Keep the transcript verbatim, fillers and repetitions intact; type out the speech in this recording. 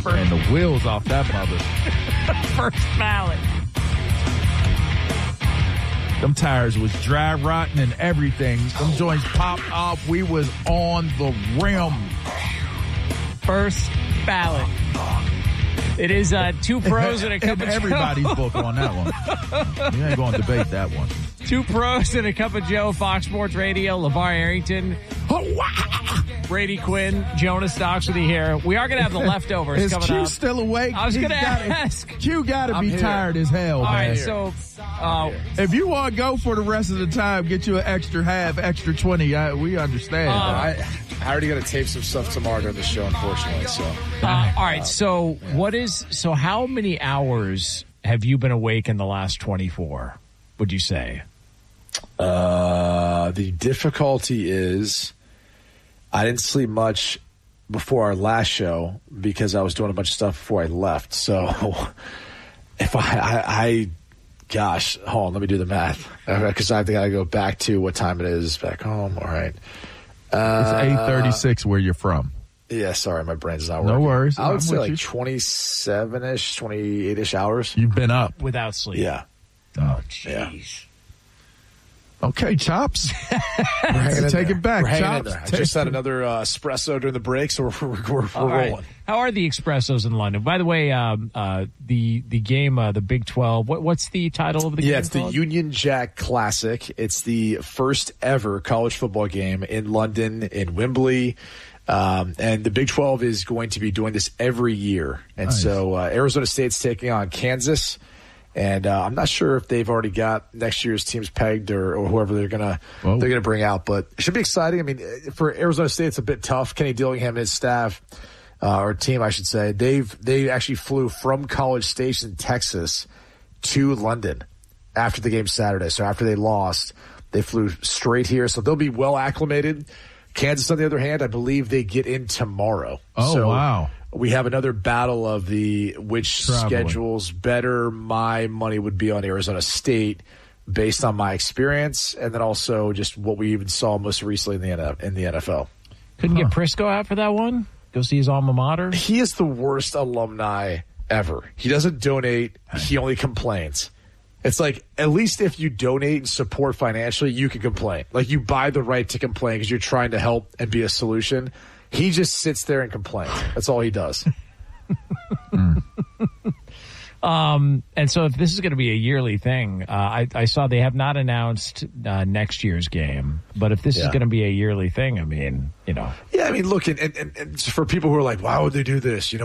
And the wheels off that mother. First ballot. Them tires was dry rotting and everything. Them joints popped off. We was on the rim. First ballot. It is uh, two pros and a cup In of everybody's Joe. book on that one. You ain't going to debate that one. Two pros and a cup of Joe, Fox Sports Radio, LeVar Arrington, Brady Quinn, Jonas Stocks with you here. We are going to have the leftovers Is coming Q up. still awake? I was going to gotta- ask. Q got to I'm be here. tired as hell, All man. right, so uh, If you want to go for the rest of the time, get you an extra half, extra twenty. I, we understand. Uh, I, I already got to tape some stuff tomorrow during the show, unfortunately. So, uh, all right, so what is so? How many hours have you been awake in the last twenty-four? Would you say? uh, the difficulty is I didn't sleep much before our last show because I was doing a bunch of stuff before I left. So, if I, I, I gosh, hold on, let me do the math because I think I got to go back to what time it is back home. All right. It's eight thirty-six where you're from. Yeah, sorry, my brain's not No working. worries. I would I'm say with like you. twenty-seven-ish, twenty-eight-ish hours. You've been up. Without sleep. Yeah. Oh, Jeez. okay, Chops. Hanging in Take there. it back, We're hanging in Chops. there. I Take just had it. another uh, espresso during the break, so we're, we're, we're, we're All right. rolling. How are the espressos in London? By the way, um, uh, the the game, uh, the Big twelve. What, what's the title of the game? Yeah, it's the called? Union Jack Classic. It's the first ever college football game in London, in Wembley. Um, and the Big twelve is going to be doing this every year. And Nice. so uh, Arizona State's taking on Kansas. And uh, I'm not sure if they've already got next year's teams pegged or, or whoever they're gonna Whoa. they're gonna bring out. But it should be exciting. I mean, for Arizona State, it's a bit tough. Kenny Dillingham and his staff, uh, or team, I should say, they've they actually flew from College Station, Texas, to London after the game Saturday. So after they lost, they flew straight here. So they'll be well acclimated. Kansas, on the other hand, I believe they get in tomorrow. Oh, so wow. We have another battle of the which Traveling. schedules better. My money would be on Arizona State based on my experience, and then also just what we even saw most recently in the N F L. In the N F L. Couldn't get Prisco out for that one? Go see his alma mater? He is the worst alumni ever. He doesn't donate. He only complains. It's like, at least if you donate and support financially, you can complain. Like, you buy the right to complain because you're trying to help and be a solution. He just sits there and complains. That's all he does. Um, and so if this is going to be a yearly thing, uh, I, I saw they have not announced uh, next year's game. But if this is Yeah. going to be a yearly thing, I mean, you know. Yeah, I mean, look, and, and, and for people who are like, why would they do this? You know,